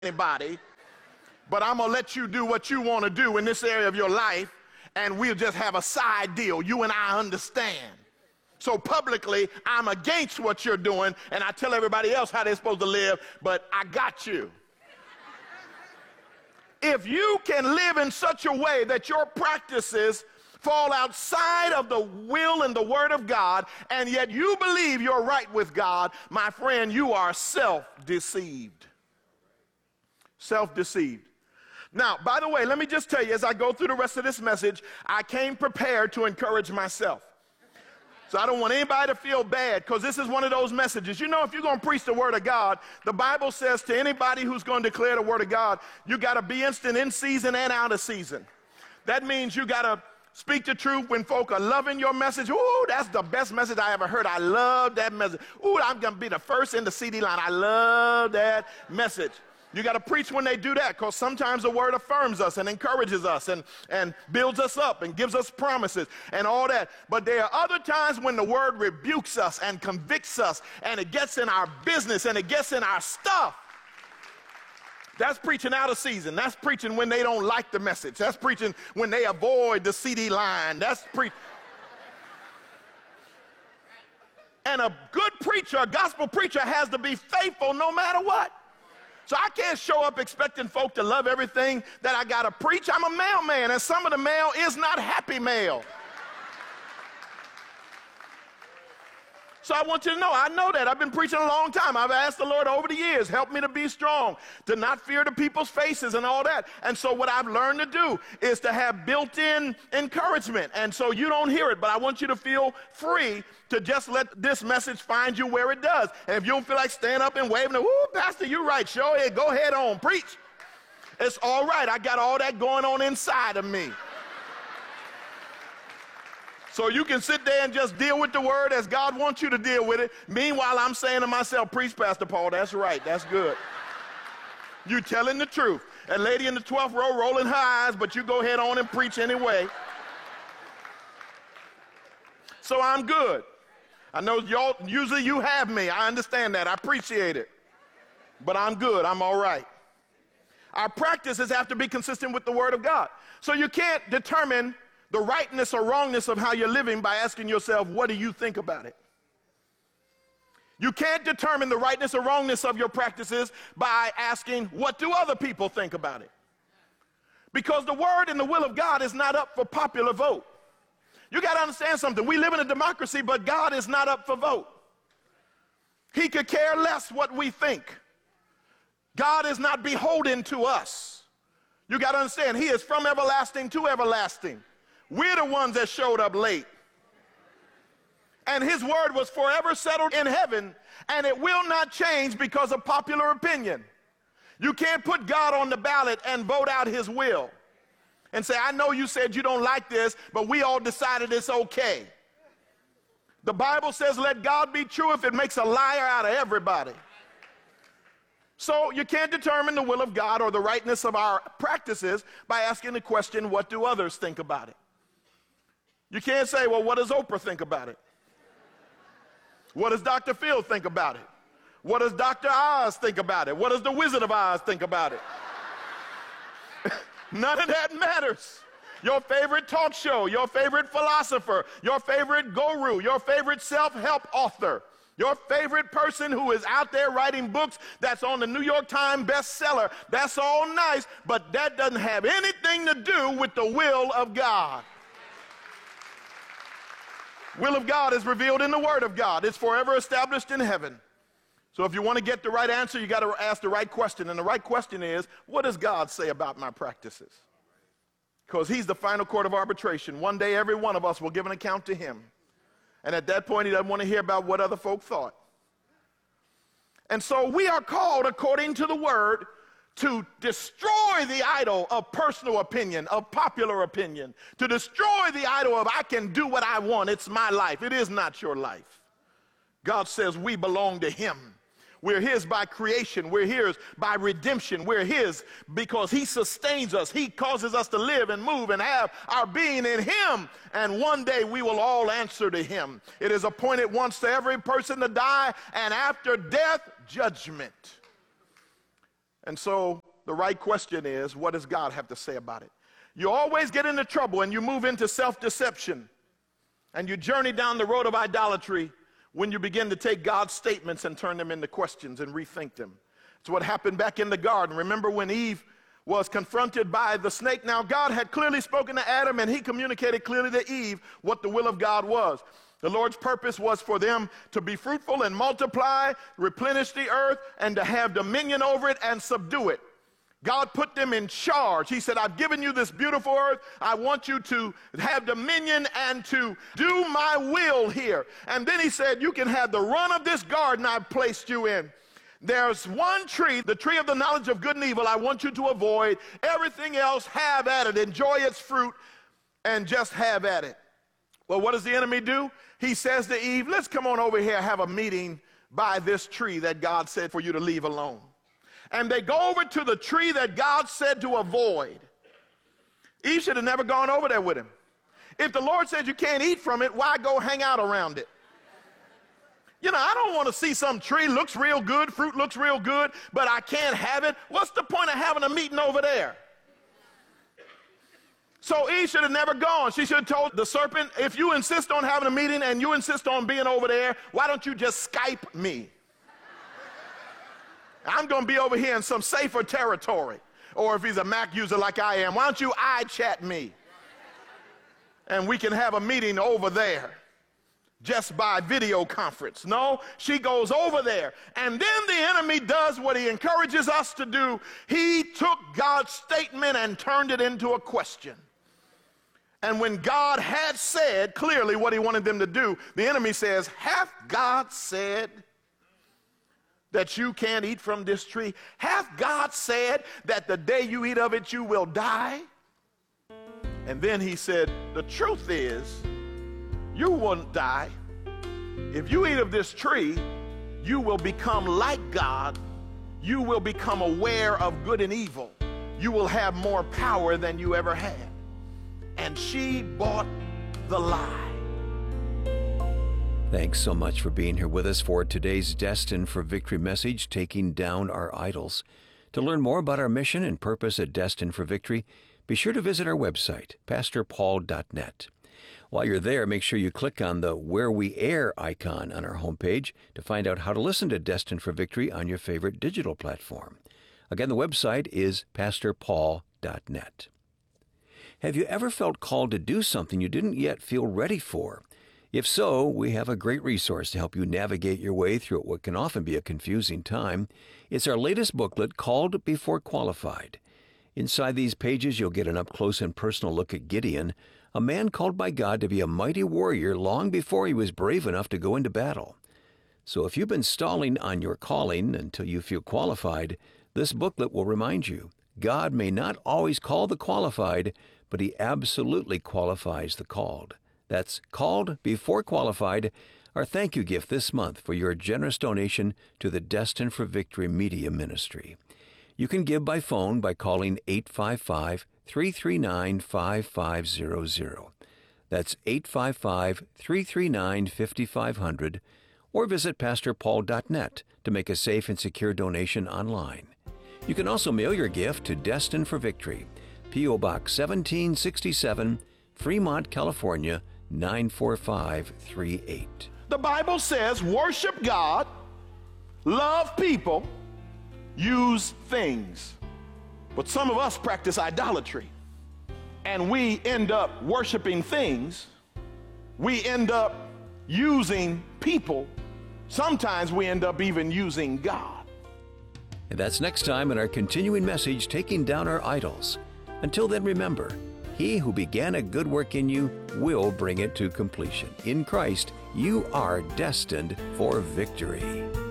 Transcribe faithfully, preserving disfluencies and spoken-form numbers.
anybody, but I'm gonna let you do what you want to do in this area of your life, and we'll just have a side deal. You and I understand. So publicly, I'm against what you're doing, and I tell everybody else how they're supposed to live, but I got you. If you can live in such a way that your practices fall outside of the will and the word of God, and yet you believe you're right with God, my friend, you are self-deceived. Self-deceived. Now, by the way, let me just tell you, as I go through the rest of this message, I came prepared to encourage myself. So I don't want anybody to feel bad, because this is one of those messages. You know, if you're going to preach the word of God, the Bible says to anybody who's going to declare the word of God, you got to be instant in season and out of season. That means you got to speak the truth when folk are loving your message. Ooh, that's the best message I ever heard. I love that message. Ooh, I'm going to be the first in the C D line. I love that message. You got to preach when they do that, because sometimes the word affirms us and encourages us and, and builds us up and gives us promises and all that. But there are other times when the word rebukes us and convicts us, and it gets in our business and it gets in our stuff. That's preaching out of season. That's preaching when they don't like the message. That's preaching when they avoid the C D line. That's preaching. And a good preacher, a gospel preacher, has to be faithful no matter what. So I can't show up expecting folk to love everything that I got to preach. I'm a mailman, and some of the mail is not happy mail. So I want you to know, I know that. I've been preaching a long time. I've asked the Lord over the years, help me to be strong, to not fear the people's faces and all that. And so what I've learned to do is to have built-in encouragement. And so you don't hear it, but I want you to feel free to just let this message find you where it does. And if you don't feel like standing up and waving, woo, Pastor, you're right, show it, go ahead on, preach. It's all right. I got all that going on inside of me. So you can sit there and just deal with the word as God wants you to deal with it. Meanwhile, I'm saying to myself, preach, Pastor Paul, that's right, that's good. You telling the truth. That lady in the twelfth row rolling her eyes, but you go ahead on and preach anyway. So I'm good. I know y'all, usually you have me. I understand that. I appreciate it. But I'm good. I'm all right. Our practices have to be consistent with the word of God. So you can't determine the rightness or wrongness of how you're living by asking yourself, what do you think about it? You can't determine the rightness or wrongness of your practices by asking, what do other people think about it? Because the word and the will of God is not up for popular vote. You got to understand something. We live in a democracy, but God is not up for vote. He could care less what we think. God is not beholden to us. You got to understand, he is from everlasting to everlasting. We're the ones that showed up late. And his word was forever settled in heaven, and it will not change because of popular opinion. You can't put God on the ballot and vote out his will and say, I know you said you don't like this, but we all decided it's okay. The Bible says, let God be true if it makes a liar out of everybody. So you can't determine the will of God or the rightness of our practices by asking the question, what do others think about it? You can't say, well, what does Oprah think about it? What does Doctor Phil think about it? What does Doctor Oz think about it? What does the Wizard of Oz think about it? None of that matters. Your favorite talk show, your favorite philosopher, your favorite guru, your favorite self-help author, your favorite person who is out there writing books that's on the New York Times bestseller, that's all nice, but that doesn't have anything to do with the will of God. Will of God is revealed in the word of God. It's forever established in heaven. So if you want to get the right answer, you got to ask the right question. And the right question is, what does God say about my practices? Because he's the final court of arbitration. One day every one of us will give an account to him. And at that point, he doesn't want to hear about what other folk thought. And so we are called, according to the word, to destroy the idol of personal opinion, of popular opinion, to destroy the idol of I can do what I want, it's my life. It is not your life. God says we belong to him. We're his by creation. We're his by redemption. We're his because he sustains us. He causes us to live and move and have our being in him. And one day we will all answer to him. It is appointed once to every person to die, and after death, judgment. And so the right question is, what does God have to say about it? You always get into trouble and you move into self-deception and you journey down the road of idolatry when you begin to take God's statements and turn them into questions and rethink them. It's what happened back in the garden. Remember when Eve was confronted by the snake? Now, God had clearly spoken to Adam, and he communicated clearly to Eve what the will of God was. The Lord's purpose was for them to be fruitful and multiply, replenish the earth, and to have dominion over it and subdue it. God put them in charge. He said, I've given you this beautiful earth. I want you to have dominion and to do my will here. And then he said, you can have the run of this garden I've placed you in. There's one tree, the tree of the knowledge of good and evil, I want you to avoid. Everything else, have at it. Enjoy its fruit and just have at it. Well, what does the enemy do? He says to Eve, let's come on over here, have a meeting by this tree that God said for you to leave alone. And they go over to the tree that God said to avoid. Eve should have never gone over there with him. If the Lord said you can't eat from it, why go hang out around it? You know, I don't want to see some tree looks real good, fruit looks real good, but I can't have it. What's the point of having a meeting over there? So Eve should have never gone. She should have told the serpent, if you insist on having a meeting and you insist on being over there, why don't you just Skype me? I'm going to be over here in some safer territory. Or if he's a Mac user like I am, why don't you iChat me? And we can have a meeting over there just by video conference. No, she goes over there. And then the enemy does what he encourages us to do. He took God's statement and turned it into a question. And when God had said clearly what he wanted them to do, the enemy says, hath God said that you can't eat from this tree? Hath God said that the day you eat of it, you will die? And then he said, the truth is, you won't die. If you eat of this tree, you will become like God. You will become aware of good and evil. You will have more power than you ever had. And she bought the lie. Thanks so much for being here with us for today's Destined for Victory message, Taking Down Our Idols. To learn more about our mission and purpose at Destined for Victory, be sure to visit our website, pastor paul dot net. While you're there, make sure you click on the Where We Air icon on our homepage to find out how to listen to Destined for Victory on your favorite digital platform. Again, the website is pastor paul dot net. Have you ever felt called to do something you didn't yet feel ready for? If so, we have a great resource to help you navigate your way through what can often be a confusing time. It's our latest booklet called Before Qualified. Inside these pages, you'll get an up-close and personal look at Gideon, a man called by God to be a mighty warrior long before he was brave enough to go into battle. So if you've been stalling on your calling until you feel qualified, this booklet will remind you, God may not always call the qualified, but he absolutely qualifies the called. That's Called Before Qualified, our thank you gift this month for your generous donation to the Destined for Victory Media Ministry. You can give by phone by calling eight five five, three three nine, five five zero zero. That's eight five five, three three nine, five five zero zero, or visit pastor paul dot net to make a safe and secure donation online. You can also mail your gift to Destined for Victory, P O Box seventeen sixty-seven, Fremont, California, nine four five three eight. The Bible says worship God, love people, use things. But some of us practice idolatry, and we end up worshiping things. We end up using people. Sometimes we end up even using God. And that's next time in our continuing message, Taking Down Our Idols. Until then, remember, he who began a good work in you will bring it to completion. In Christ, you are destined for victory.